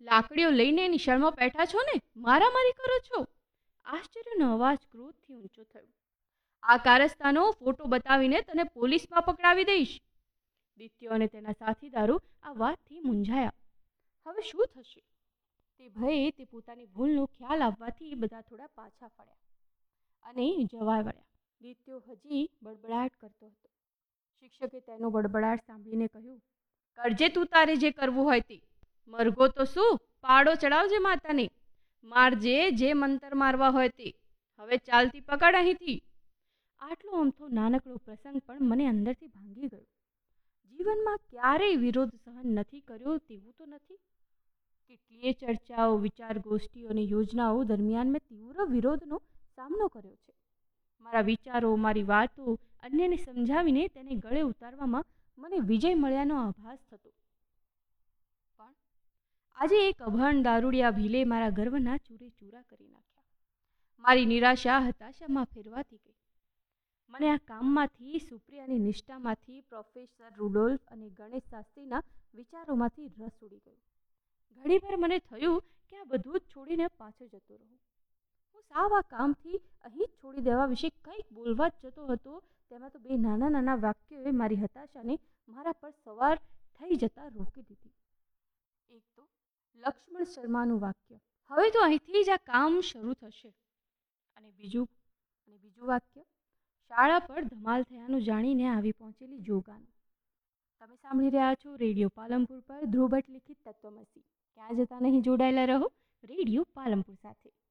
લાકડીઓ લઈને નિશાળમાં બેઠા છો ને, મારામારી કરો છો? આશ્ચર્યનો અવાજ ક્રોધથી ઊંચો થયો. આ કારસ્તાનો ફોટો બતાવીને તને પોલીસમાં પકડાવી દઈશ. દિત્યો અને તેના સાથીદારો આ વાતથી મૂંઝાયા. હવે શું થશે? તે ભયે તે પોતાની ભૂલનો ખ્યાલ આવવાથી બધા થોડા પાછા ફર્યા અને જવા વળ્યા. દિત્યો હજી બડબડાટ કરતો હતો. શિક્ષકે તેનો બડબડાટ સાંભળીને કહ્યું, કરજે તું તારે જે કરવું હોય તે. મરઘો તો શું, પાડો ચડાવજે માતાને. મારજે જે મંતર મારવા હોય તે. હવે ચાલતી પકડ અહીંથી. આટલો અમથો નાનકડો પ્રસંગ પણ મને અંદરથી ભાંગી ગયો. જીવનમાં ક્યારેય વિરોધ સહન નથી કર્યો તેવું તો નથી. કેટલીય ચર્ચાઓ, વિચાર ગોષ્ઠીઓ અને યોજનાઓ દરમિયાન મેં તીવ્ર વિરોધનો સામનો કર્યો છે. મારા વિચારો, મારી વાતો અન્યને સમજાવીને તેને ગળે ઉતારવામાં મને વિજય મળ્યાનો આભાસ થતો. પણ આજે એક અભણ દારૂડિયા ભીલે મારા ગર્વના ચૂરે ચૂરા કરી નાખ્યા. મારી નિરાશા હતાશામાં ફેરવાતી ગઈ. મને આ કામમાંથી, સુપ્રિયાની નિષ્ઠામાંથી, પ્રોફેસર રુડોલ્ફ અને ગણેશ શાસ્ત્રીના વિચારોમાંથી રસ ઉડી ગયો. ઘણીવાર મને થયું કે આ બધું જ છોડીને પાછો જતો રહું. હું સાવ આ કામથી અહીં જ છોડી દેવા વિશે કંઈક બોલવા જ જતો હતો. તેમાં તો બે નાના નાના વાક્યોએ મારી હતાશાને મારા પર સવાર થઈ જતા રોકી દીધી. એક તો લક્ષ્મણ શર્માનું વાક્ય, હવે તો અહીંથી જ આ કામ શરૂ થશે. અને બીજું વાક્ય, શાળા પર ધમાલ થયાનું જાણીને આવી પહોંચેલી જોગાનું. તમે સાંભળી રહ્યા છો રેડિયો પાલનપુર પર ધ્રુવ ભટ્ટ લિખિત તત્વમસી. ક્યાં જતા નહીં, જોડાયેલા રહો રેડિયો પાલનપુર સાથે.